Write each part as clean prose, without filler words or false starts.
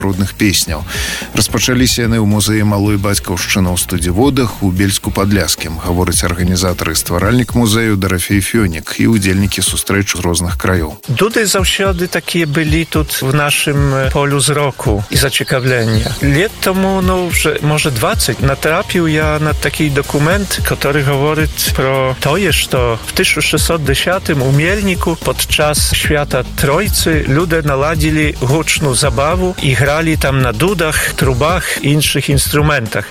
народных песняў. Распачаліся яны ў музеі малой бацькаўшчыны ў студзіводах у Бельску-Падляскім, гаворыць арганізатар і стваральнік музею Дарафей Фёнік і удзельнікі сустрэч з розных краёў. Дуды заўсёды такія былі тут в нашым полю зроку і зацікавлення. Лет тому, може 20, натрапіў я на такі документ, который говорить про тое, што в 1610 у Мельніку подчас свята Тройцы люди наладили гучну забаву і грали там на дудах, трубах і інших інструментах.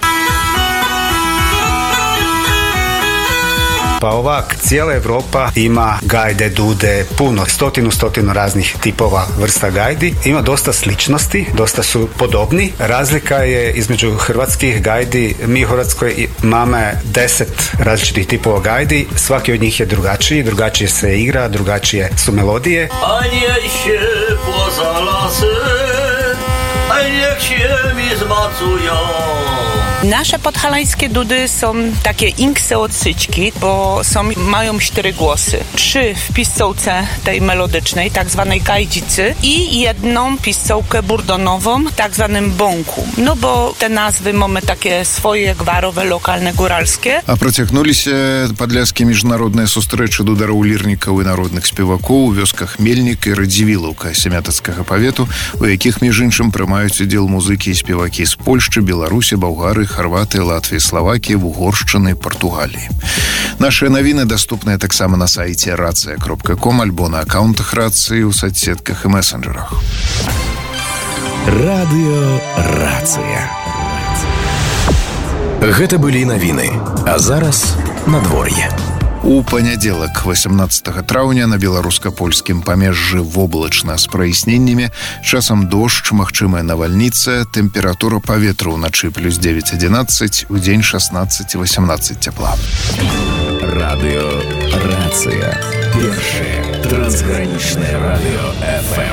Pa ovak, cijela Evropa ima gajde, dude, puno, stotinu raznih tipova vrsta gajdi. Ima dosta sličnosti, dosta su podobni. Razlika je između hrvatskih gajdi. Mi u Hrvatskoj imamo 10 različitih tipova gajdi. Svaki od njih je drugačiji, drugačije se igra, drugačije su melodije. A niech się poza lasy, a niech się mi zmacują. Nasze podhalańskie dudy są takie inkseocyćki, bo mają 4 głosy. 3 w pistołce tej melodycznej, tak zwanej gajdzicy i jedną pistołkę burdonową, tak zwanym bąku. No bo te nazwy mamy takie swoje, gwarowe, lokalne, góralskie. А працягнуліся падляскія міжнародныя сустрэчы дудароў лірнікаў і народных спевакоў у вёсках Мельнік і Радзівілаўка Сямятацкага павету, у якіх, між іншым, прымаюць удзел музыкі і спевакі з Польшчы, Беларусі, Болгары, Хорватыі, Латвіі, Словакіі, Угоршчыны, Партугаліі. Нашыя навіны даступныя таксама на сайце racia.com альбо на аккаунтах Рацыі ў соцсетках і месенджерах. Радыё Рацыя. Гэта былі навіны, а зараз надвор'е. У панядзелак, 18 траўня, на беларуска-польскім памежжы воблачна з праясненнямі, часам дождж, магчымая навальніца, тэмпература паветра ўначы плюс 9-11, удзень 16-18 цяпла. Радыё Рацыя. Першае трансгранічнае радыё FM.